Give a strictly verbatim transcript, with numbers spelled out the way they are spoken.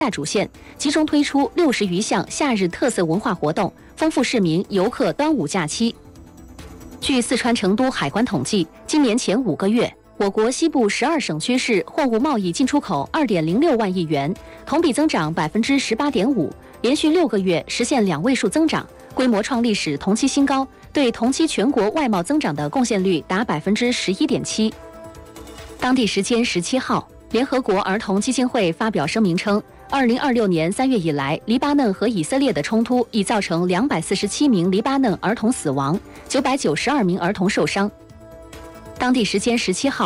大主线，集中推出六十余项夏日特色文化活动，丰富市民游客端午假期。据四川成都海关统计，今年前五个月，我国西部十二省区市货物贸易进出口二点零六万亿元，同比增长百分之十八点五，连续六个月实现两位数增长，规模创历史同期新高，对同期全国外贸增长的贡献率达百分之十一点七。当地时间十七号，联合国儿童基金会发表声明称，二零二六年三月以来，黎巴嫩和以色列的冲突已造成两百四十七名黎巴嫩儿童死亡，九百九十二名儿童受伤。当地时间十七号。